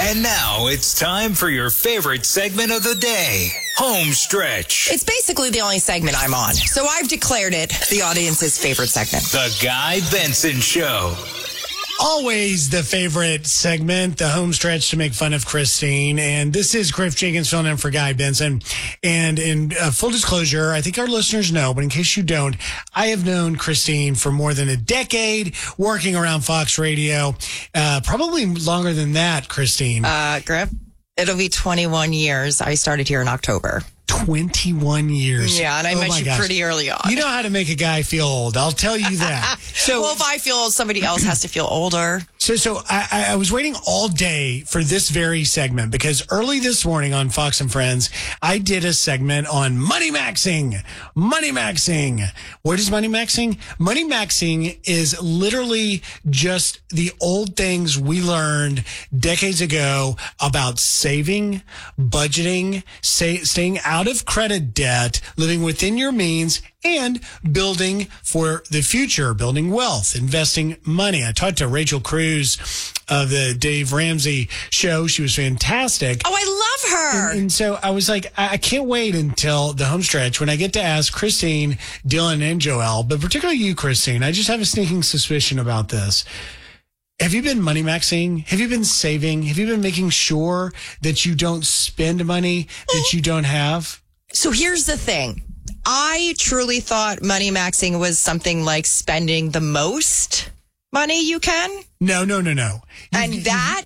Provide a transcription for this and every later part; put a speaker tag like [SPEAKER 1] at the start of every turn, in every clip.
[SPEAKER 1] And now it's time for your favorite segment of the day, Home Stretch.
[SPEAKER 2] It's basically the only segment I'm on, so I've declared it the audience's favorite segment.
[SPEAKER 1] The Guy Benson Show.
[SPEAKER 3] Always the favorite segment, the home stretch to make fun of Christine. And this is Griff Jenkins filling in for Guy Benson. And in full disclosure, I think our listeners know, but in case you don't, I have known Christine for more than a decade working around Fox Radio. Probably longer than that, Christine.
[SPEAKER 2] Griff, it'll be 21 years. I started here in October.
[SPEAKER 3] 21 years.
[SPEAKER 2] Yeah, and I met you pretty early on.
[SPEAKER 3] You know how to make a guy feel old. I'll tell you that.
[SPEAKER 2] Well, if I feel old, somebody else has to feel older.
[SPEAKER 3] So I was waiting all day for this very segment because early this morning on Fox and Friends, I did a segment on money maxing. Money maxing. What is money maxing? Money maxing is literally just the old things we learned decades ago about saving, budgeting, staying out of credit debt, living within your means, and building for the future, building wealth, investing money. I talked to Rachel Cruz of the Dave Ramsey show. She was fantastic.
[SPEAKER 2] Oh, I love her.
[SPEAKER 3] And so I was like, I can't wait until the home stretch when I get to ask Christine, Dylan, and Joelle, but particularly you, Christine. I just have a sneaking suspicion about this. Have you been money maxing? Have you been saving? Have you been making sure that you don't spend money that you don't have?
[SPEAKER 2] So here's the thing. I truly thought money maxing was something like spending the most money you can.
[SPEAKER 3] No.
[SPEAKER 2] And that,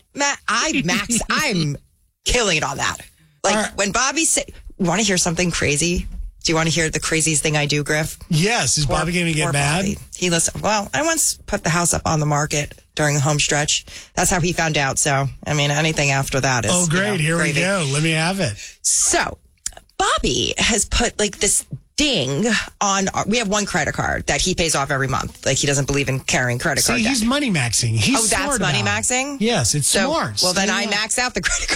[SPEAKER 2] I'm killing it on that. Like when Bobby said, you want to hear something crazy? Do you want to hear the craziest thing I do, Griff?
[SPEAKER 3] Yes. Is Bobby going to get mad?
[SPEAKER 2] Bobby. He listened. Well, I once put the house up on the market during the home stretch. That's how he found out. So, I mean, anything after that is.
[SPEAKER 3] Oh, great. Here
[SPEAKER 2] gravy.
[SPEAKER 3] we go. Let me have it.
[SPEAKER 2] So, Bobby has put like this ding on. We have one credit card that he pays off every month. Like he doesn't believe in carrying credit card debt.
[SPEAKER 3] He's money maxing. He's
[SPEAKER 2] that's money maxing?
[SPEAKER 3] Yes, it's smart.
[SPEAKER 2] Well, then I max out the credit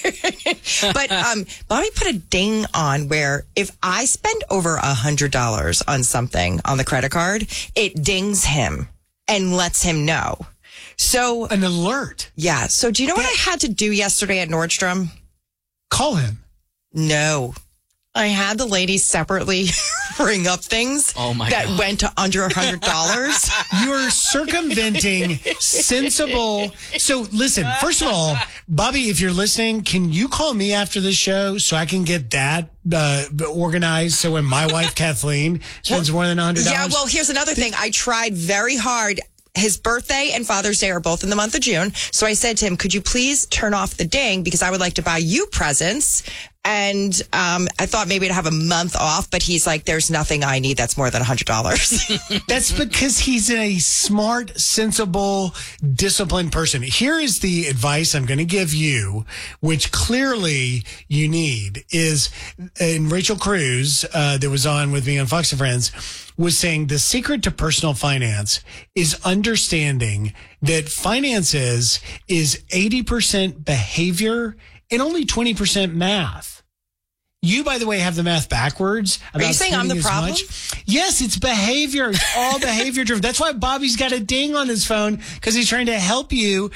[SPEAKER 2] card. But Bobby put a ding on where if I spend over $100 on something on the credit card, it dings him and lets him know. So
[SPEAKER 3] an alert.
[SPEAKER 2] Yeah. So do you know what I had to do yesterday at Nordstrom?
[SPEAKER 3] Call him.
[SPEAKER 2] No. I had the ladies separately ring up things that went to under $100.
[SPEAKER 3] You're circumventing sensible. So listen, first of all, Bobby, if you're listening, can you call me after the show so I can get that organized so when my wife, Kathleen, spends more than $100?
[SPEAKER 2] Yeah, well, here's another thing. I tried very hard. His birthday and Father's Day are both in the month of June. So I said to him, could you please turn off the ding because I would like to buy you presents. And I thought maybe to have a month off, but he's like, there's nothing I need that's more than $100.
[SPEAKER 3] That's because he's a smart, sensible, disciplined person. Here is the advice I'm going to give you, which clearly you need, is, and Rachel Cruz, that was on with me on Fox and Friends, was saying the secret to personal finance is understanding that finances is 80% behavior and only 20% math. You, by the way, have the math backwards.
[SPEAKER 2] Are you saying I'm the problem?
[SPEAKER 3] Yes, it's behavior. It's all behavior driven. That's why Bobby's got a ding on his phone because he's trying to help you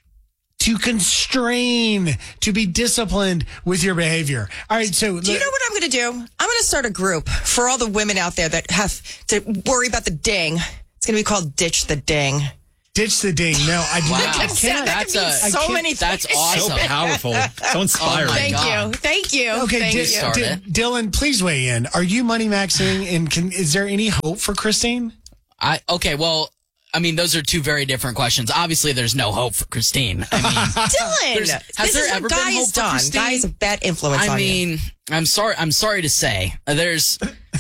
[SPEAKER 3] to constrain, to be disciplined with your behavior. All right, so...
[SPEAKER 2] Do you know what I'm going to do? I'm going to start a group for all the women out there that have to worry about the ding. It's going to be called Ditch the Ding.
[SPEAKER 3] Ditch the ding. No, I can't.
[SPEAKER 2] That's awesome.
[SPEAKER 4] So powerful. So inspiring.
[SPEAKER 2] Thank you.
[SPEAKER 3] Okay, Dylan, please weigh in. Are you money maxing, and is there any hope for Christine?
[SPEAKER 5] I mean, those are two very different questions. Obviously, there's no hope for Christine. I mean,
[SPEAKER 2] Dylan,
[SPEAKER 5] has there ever been hope for Christine?
[SPEAKER 2] Guy is a bad influence on you.
[SPEAKER 5] I mean, I'm sorry to say, this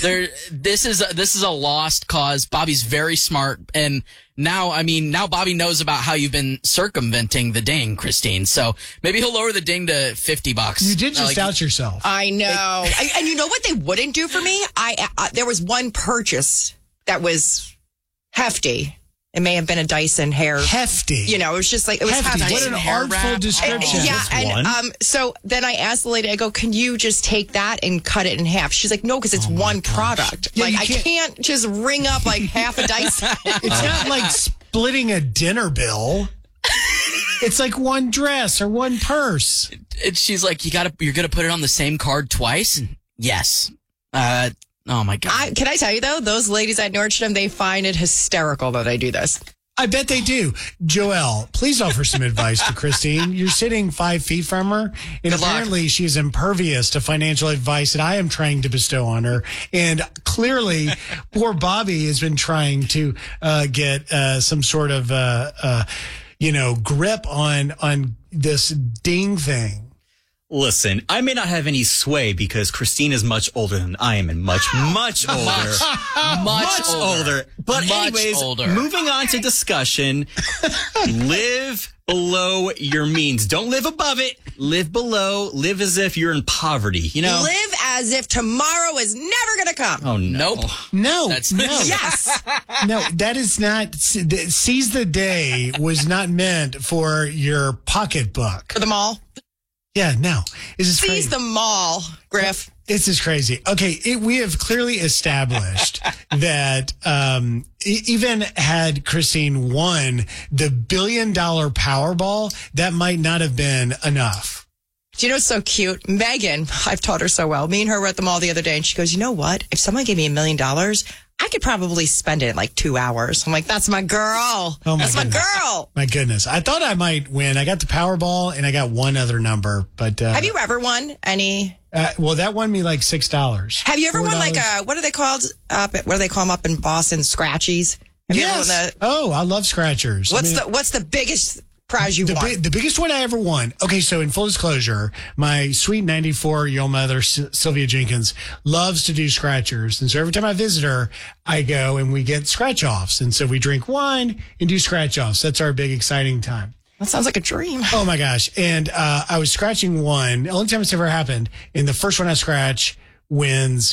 [SPEAKER 5] is a lost cause. Bobby's very smart, and now Bobby knows about how you've been circumventing the ding, Christine. So maybe he'll lower the ding to $50.
[SPEAKER 3] You did just out yourself.
[SPEAKER 2] I know, and you know what they wouldn't do for me? There was one purchase that was hefty. It may have been a Dyson hair.
[SPEAKER 3] Hefty.
[SPEAKER 2] You know, it was just like, it was hefty.
[SPEAKER 3] What an artful description.
[SPEAKER 2] So then I asked the lady, I go, can you just take that and cut it in half? She's like, no, because it's one product.
[SPEAKER 3] Yeah,
[SPEAKER 2] I can't just ring up like half a Dyson.
[SPEAKER 3] It's not like splitting a dinner bill. It's like one dress or one purse.
[SPEAKER 5] And she's like, you're going to put it on the same card twice? And yes. Oh my God.
[SPEAKER 2] Can I tell you though, those ladies at Nordstrom, they find it hysterical that I do this.
[SPEAKER 3] I bet they do. Joelle, please offer some advice to Christine. You're sitting 5 feet from her, and apparently she's impervious to financial advice that I am trying to bestow on her. And clearly, poor Bobby has been trying to get some sort of grip on this ding thing.
[SPEAKER 4] Listen, I may not have any sway because Christine is much older than I am and much older.
[SPEAKER 5] Much older.
[SPEAKER 4] But
[SPEAKER 5] much
[SPEAKER 4] anyways,
[SPEAKER 5] older.
[SPEAKER 4] Moving on to discussion, live below your means. Don't live above it. Live below. Live as if you're in poverty, you know?
[SPEAKER 2] Live as if tomorrow is never going to come.
[SPEAKER 4] Oh, no.
[SPEAKER 5] Nope.
[SPEAKER 3] No.
[SPEAKER 5] No.
[SPEAKER 2] Yes.
[SPEAKER 3] No, that is not. Seize the day was not meant for your pocketbook.
[SPEAKER 2] For the mall.
[SPEAKER 3] Yeah, no. This is crazy.
[SPEAKER 2] Seize the mall, Griff.
[SPEAKER 3] This is crazy. Okay, we have clearly established that even had Christine won the $1 billion Powerball, that might not have been enough.
[SPEAKER 2] Do you know what's so cute? Megan, I've taught her so well. Me and her were at the mall the other day, and she goes, you know what? If someone gave me $1 million, I could probably spend it in like 2 hours. I'm like, that's my girl.
[SPEAKER 3] Oh my
[SPEAKER 2] that's
[SPEAKER 3] goodness.
[SPEAKER 2] my girl.
[SPEAKER 3] My goodness. I thought I might win. I got the Powerball, and I got one other number. But
[SPEAKER 2] have you ever won any?
[SPEAKER 3] Well, that won me like $6.
[SPEAKER 2] Have you ever won
[SPEAKER 3] $4.
[SPEAKER 2] like what are they called? What do they call them up in Boston? Scratchies. Have you ever won
[SPEAKER 3] Yes.
[SPEAKER 2] the,
[SPEAKER 3] Oh, I love scratchers.
[SPEAKER 2] what's the biggest prize you won?
[SPEAKER 3] The biggest one I ever won. Okay, so in full disclosure, my sweet 94-year-old mother, Sylvia Jenkins, loves to do scratchers. And so every time I visit her, I go and we get scratch offs. And so we drink wine and do scratch offs. That's our big, exciting time.
[SPEAKER 2] That sounds like a dream.
[SPEAKER 3] Oh my gosh. And I was scratching one. The only time it's ever happened. And the first one I scratch wins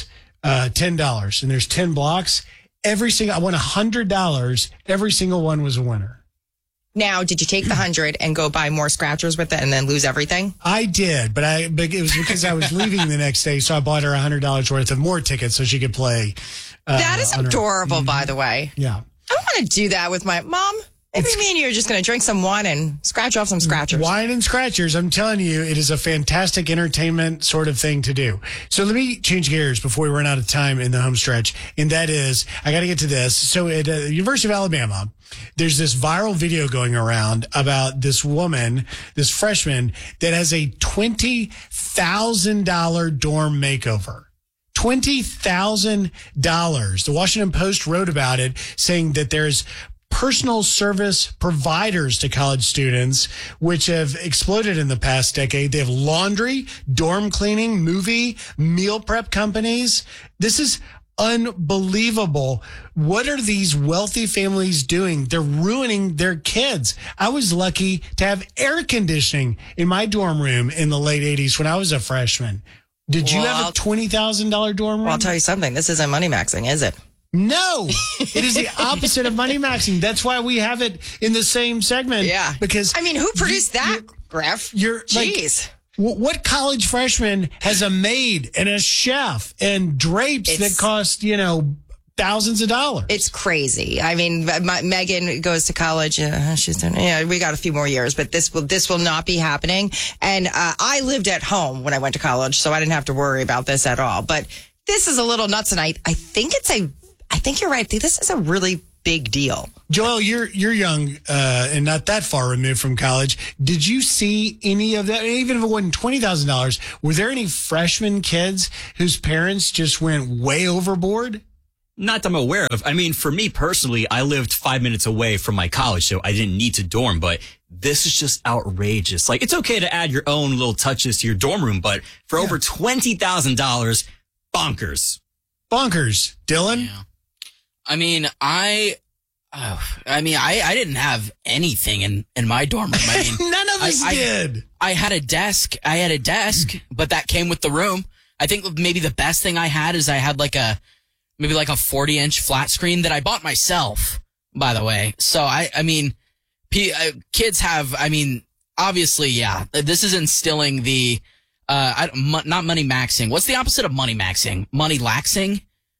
[SPEAKER 3] $10. And there's 10 blocks. I won $100. Every single one was a winner.
[SPEAKER 2] Now, did you take the 100 and go buy more scratchers with it and then lose everything?
[SPEAKER 3] I did, but it was because I was leaving the next day, so I bought her $100 worth of more tickets so she could play.
[SPEAKER 2] That is adorable, by the way.
[SPEAKER 3] Yeah.
[SPEAKER 2] I want to do that with my mom. Maybe me and you are just going to drink some wine and scratch off some scratchers.
[SPEAKER 3] Wine and scratchers. I'm telling you, it is a fantastic entertainment sort of thing to do. So let me change gears before we run out of time in the home stretch. And that is, I got to get to this. So at the University of Alabama, there's this viral video going around about this woman, this freshman, that has a $20,000 dorm makeover. $20,000. The Washington Post wrote about it, saying that there's personal service providers to college students, which have exploded in the past decade. They have laundry, dorm cleaning, movie, meal prep companies. This is unbelievable. What are these wealthy families doing? They're ruining their kids. I was lucky to have air conditioning in my dorm room in the late 80s when I was a freshman. Did you have a $20,000 dorm room?
[SPEAKER 2] Well, I'll tell you something. This isn't money maxing, is it?
[SPEAKER 3] No, it is the opposite of money maxing. That's why we have it in the same segment.
[SPEAKER 2] Yeah.
[SPEAKER 3] Because
[SPEAKER 2] I mean, who produced that, Griff? Jeez.
[SPEAKER 3] What college freshman has a maid and a chef and drapes that cost, thousands of dollars?
[SPEAKER 2] It's crazy. I mean, Megan goes to college. She's done. Yeah, we got a few more years, but this will not be happening. And I lived at home when I went to college, so I didn't have to worry about this at all. But this is a little nuts, and I think you're right. I think this is a really big deal.
[SPEAKER 3] Joel, you're young and not that far removed from college. Did you see any of that? Even if it wasn't $20,000, were there any freshman kids whose parents just went way overboard?
[SPEAKER 4] Not that I'm aware of. I mean, for me personally, I lived 5 minutes away from my college, so I didn't need to dorm, but this is just outrageous. Like, it's okay to add your own little touches to your dorm room, but for over $20,000, bonkers.
[SPEAKER 3] Bonkers. Dylan?
[SPEAKER 5] Yeah. I mean, I didn't have anything in my dorm room. I mean,
[SPEAKER 3] none of us did.
[SPEAKER 5] I had a desk, but that came with the room. I think maybe the best thing I had is I had maybe a 40-inch flat screen that I bought myself, by the way. So I mean, kids have, obviously, yeah, this is instilling the, not money maxing. What's the opposite of money maxing? Money laxing?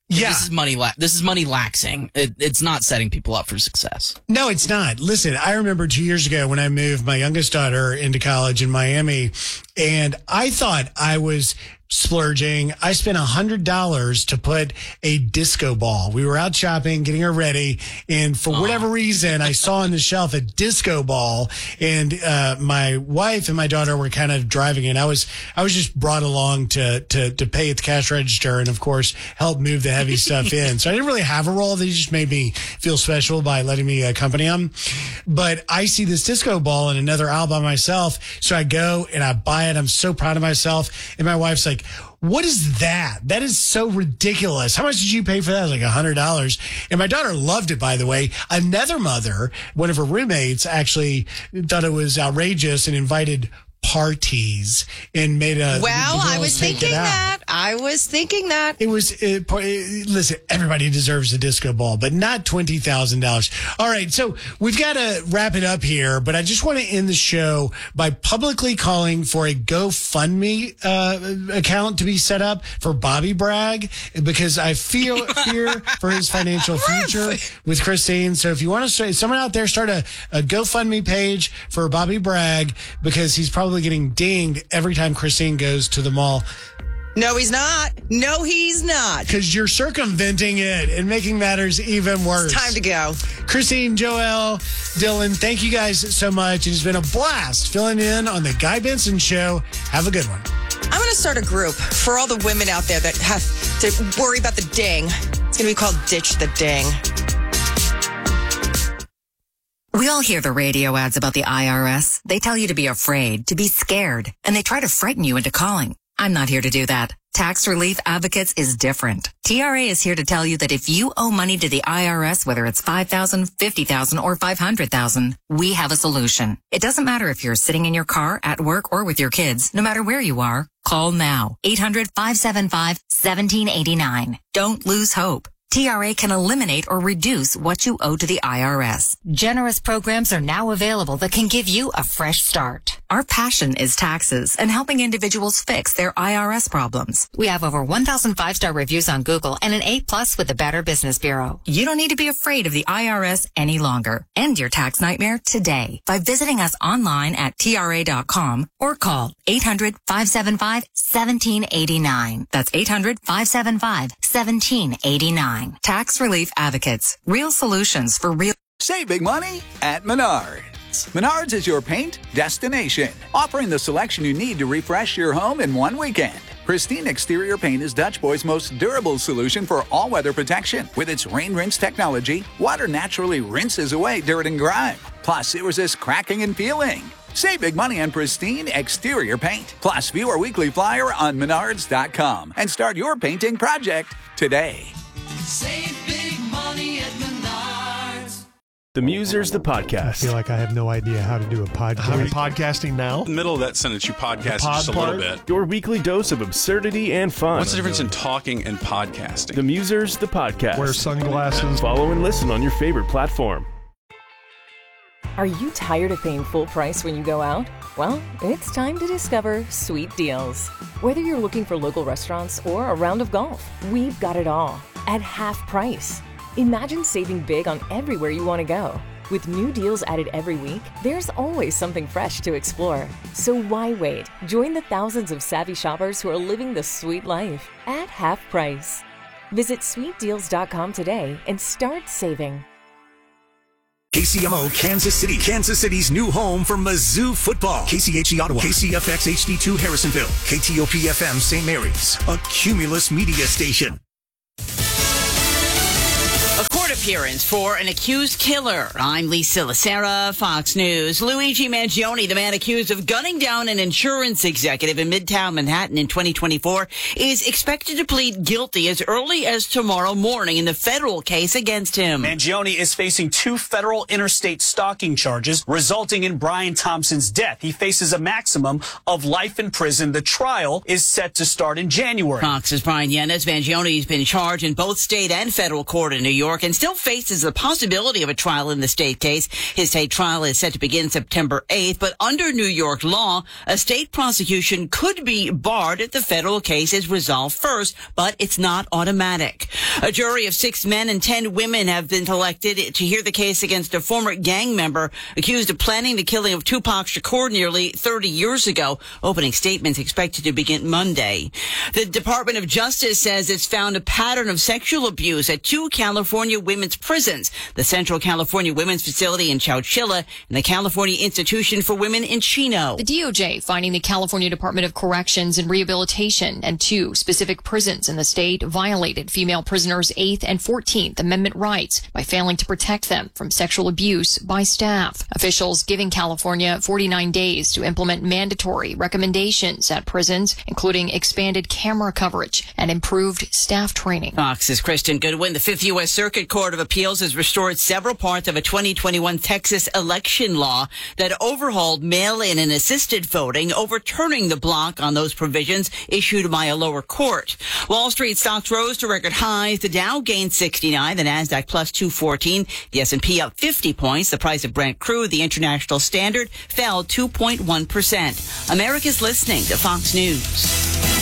[SPEAKER 3] Yeah.
[SPEAKER 5] This is money laxing. It's not setting people up for success.
[SPEAKER 3] No, it's not. Listen, I remember 2 years ago when I moved my youngest daughter into college in Miami, and I thought I was splurging. I spent $100 to put a disco ball. We were out shopping, getting her ready, and for whatever reason, I saw on the shelf a disco ball, and my wife and my daughter were kind of driving it. I was just brought along to pay at the cash register, and of course help move the heavy stuff in. So I didn't really have a role. They just made me feel special by letting me accompany them. But I see this disco ball in another aisle by myself, so I go and I buy it. I'm so proud of myself, and my wife's like, what is that? That is so ridiculous. How much did you pay for that? Like $100. And my daughter loved it, by the way. Another mother, one of her roommates, actually thought it was outrageous and invited parties and made a.
[SPEAKER 2] Well, I was thinking that. It was, listen, everybody deserves a disco ball, but not $20,000. All right. So we've got to wrap it up here, but I just want to end the show by publicly calling for a GoFundMe account to be set up for Bobby Bragg, because I fear for his financial future with Christine. So if you want to start, someone out there start a GoFundMe page for Bobby Bragg, because he's probably getting dinged every time Christine goes to the mall. No, he's not. No, he's not.
[SPEAKER 3] Because you're circumventing it and making matters even worse.
[SPEAKER 2] It's time to go.
[SPEAKER 3] Christine, Joel, Dylan, thank you guys so much. It has been a blast filling in on the Guy Benson Show. Have a good one.
[SPEAKER 2] I'm going to start a group for all the women out there that have to worry about the ding. It's going to be called Ditch the Ding.
[SPEAKER 6] We all hear the radio ads about the IRS. They tell you to be afraid, to be scared, and they try to frighten you into calling. I'm not here to do that. Tax Relief Advocates is different. TRA is here to tell you that if you owe money to the IRS, whether it's $5,000, $50,000, or $500,000, we have a solution. It doesn't matter if you're sitting in your car, at work, or with your kids. No matter where you are, call now. 800-575-1789. Don't lose hope. TRA can eliminate or reduce what you owe to the IRS. Generous programs are now available that can give you a fresh start. Our passion is taxes and helping individuals fix their IRS problems. We have over 1,000 5-star reviews on Google and an A+ with the Better Business Bureau. You don't need to be afraid of the IRS any longer. End your tax nightmare today by visiting us online at TRA.com or call 800-575-1789. That's 800-575-1789. Tax Relief Advocates. Real solutions for real.
[SPEAKER 7] Save big money at Menards. Menards is your paint destination, offering the selection you need to refresh your home in one weekend. Pristine Exterior Paint is Dutch Boy's most durable solution for all-weather protection. With its rain rinse technology, water naturally rinses away dirt and grime. Plus, it resists cracking and peeling. Save big money on Pristine Exterior Paint. Plus, view our weekly flyer on Menards.com and start your painting project today.
[SPEAKER 8] Save big money at Menards.
[SPEAKER 9] The Musers, the podcast.
[SPEAKER 10] I feel like I have no idea how to do a podcast.
[SPEAKER 9] Are we podcasting now?
[SPEAKER 11] In the middle of that sentence, you podcast just a little bit.
[SPEAKER 9] Your weekly dose of absurdity and fun.
[SPEAKER 11] What's the difference in talking and podcasting?
[SPEAKER 9] The Musers, the podcast.
[SPEAKER 10] Wear sunglasses.
[SPEAKER 9] Follow and listen on your favorite platform.
[SPEAKER 12] Are you tired of paying full price when you go out? Well, it's time to discover Sweet Deals. Whether you're looking for local restaurants or a round of golf, we've got it all at half price. Imagine saving big on everywhere you want to go. With new deals added every week, there's always something fresh to explore. So why wait? Join the thousands of savvy shoppers who are living the sweet life at half price. Visit sweetdeals.com today and start saving.
[SPEAKER 13] KCMO Kansas City, Kansas City's new home for Mizzou football. KCHE Ottawa, KCFX HD2 Harrisonville, KTOP FM St. Mary's, a Cumulus media station.
[SPEAKER 14] A court appearance for an accused killer. I'm Lisa Lacera, Fox News. Luigi Mangione, the man accused of gunning down an insurance executive in Midtown Manhattan in 2024, is expected to plead guilty as early as tomorrow morning in the federal case against him.
[SPEAKER 15] Mangione is facing 2 federal interstate stalking charges resulting in Brian Thompson's death. He faces a maximum of life in prison. The trial is set to start in January.
[SPEAKER 14] Fox's Brian Yanez. Mangione has been charged in both state and federal court in New York and still faces the possibility of a trial in the state case. His state trial is set to begin September 8th, but under New York law, a state prosecution could be barred if the federal case is resolved first, but it's not automatic. A jury of 6 men and 10 women have been selected to hear the case against a former gang member accused of planning the killing of Tupac Shakur nearly 30 years ago. Opening statements expected to begin Monday. The Department of Justice says it's found a pattern of sexual abuse at 2 California women's prisons, the Central California Women's Facility in Chowchilla and the California Institution for Women in Chino.
[SPEAKER 16] The DOJ finding the California Department of Corrections and Rehabilitation and 2 specific prisons in the state violated female prisoners' 8th and 14th Amendment rights by failing to protect them from sexual abuse by staff. Officials giving California 49 days to implement mandatory recommendations at prisons, including expanded camera coverage and improved staff training.
[SPEAKER 14] Fox's Kristen Goodwin. The 5th U.S. Circuit Court of Appeals has restored several parts of a 2021 Texas election law that overhauled mail-in and assisted voting, overturning the block on those provisions issued by a lower court. Wall Street stocks rose to record highs. The Dow gained 69, the Nasdaq plus 214, the S&P up 50 points. The price of Brent crude, the international standard, fell 2.1%. America's listening to Fox News.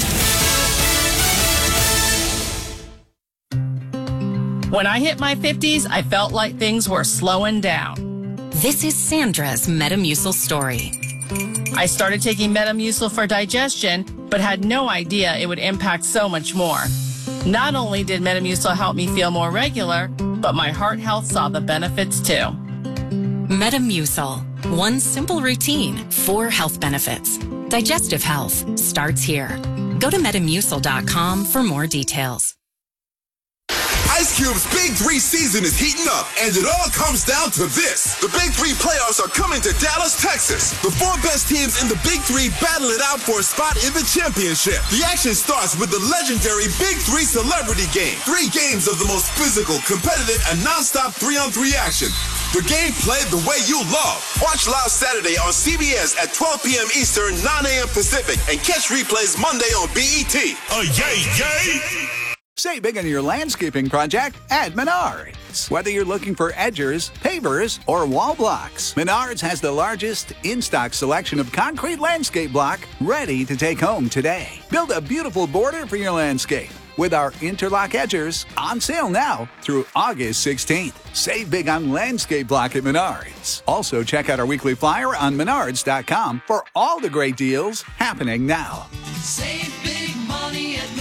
[SPEAKER 17] When I hit my 50s, I felt like things were slowing down.
[SPEAKER 6] This is Sandra's Metamucil story.
[SPEAKER 17] I started taking Metamucil for digestion, but had no idea it would impact so much more. Not only did Metamucil help me feel more regular, but my heart health saw the benefits too.
[SPEAKER 6] Metamucil. One simple routine, 4 health benefits. Digestive health starts here. Go to Metamucil.com for more details.
[SPEAKER 18] Ice Cube's Big 3 season is heating up, and it all comes down to this. The Big 3 playoffs are coming to Dallas, Texas. The 4 best teams in the Big 3 battle it out for a spot in the championship. The action starts with the legendary Big 3 Celebrity Game. 3 games of the most physical, competitive, and non-stop 3-on-3 action. The game played the way you love. Watch live Saturday on CBS at 12 p.m. Eastern, 9 a.m. Pacific, and catch replays Monday on BET. Yay!
[SPEAKER 7] Save big on your landscaping project at Menards. Whether you're looking for edgers, pavers, or wall blocks, Menards has the largest in-stock selection of concrete landscape block ready to take home today. Build a beautiful border for your landscape with our interlock edgers on sale now through August 16th. Save big on landscape block at Menards. Also, check out our weekly flyer on Menards.com for all the great deals happening now.
[SPEAKER 8] Save big money at Menards.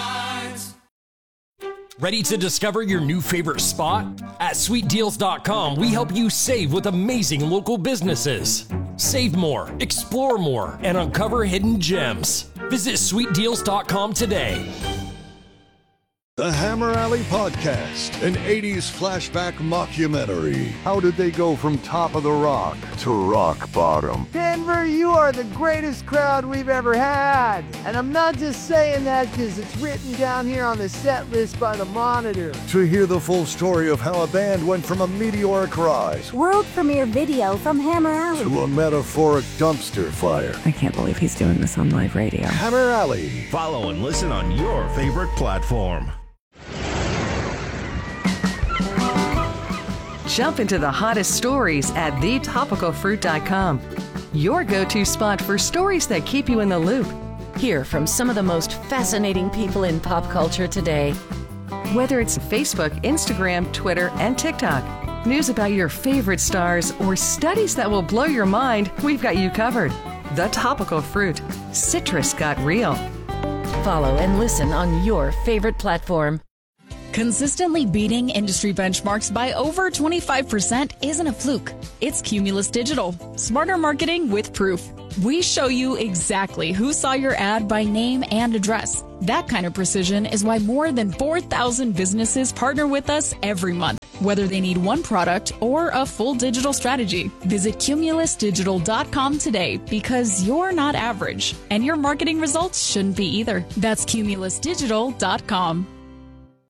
[SPEAKER 19] Ready to discover your new favorite spot? At SweetDeals.com, we help you save with amazing local businesses. Save more, explore more, and uncover hidden gems. Visit SweetDeals.com today.
[SPEAKER 20] The Hammer Alley Podcast, an 80s flashback mockumentary. How did they go from top of the rock to rock bottom?
[SPEAKER 21] Denver, you are the greatest crowd we've ever had. And I'm not just saying that because it's written down here on the set list by the Monitor.
[SPEAKER 20] To hear the full story of how a band went from a meteoric rise
[SPEAKER 22] world premiere video from Hammer Alley
[SPEAKER 20] to a metaphoric dumpster fire.
[SPEAKER 23] I can't believe he's doing this on live radio.
[SPEAKER 20] Hammer Alley.
[SPEAKER 9] Follow and listen on your favorite platform.
[SPEAKER 24] Jump into the hottest stories at thetopicalfruit.com. Your go-to spot for stories that keep you in the loop.
[SPEAKER 12] Hear from some of the most fascinating people in pop culture today.
[SPEAKER 24] Whether it's Facebook, Instagram, Twitter, and TikTok, news about your favorite stars, or studies that will blow your mind, we've got you covered. The Topical Fruit. Citrus got real.
[SPEAKER 12] Follow and listen on your favorite platform.
[SPEAKER 25] Consistently beating industry benchmarks by over 25% isn't a fluke. It's Cumulus Digital. Smarter marketing with proof. We show you exactly who saw your ad by name and address. That kind of precision is why more than 4,000 businesses partner with us every month, whether they need one product or a full digital strategy. Visit cumulusdigital.com today because you're not average and your marketing results shouldn't be either. That's cumulusdigital.com.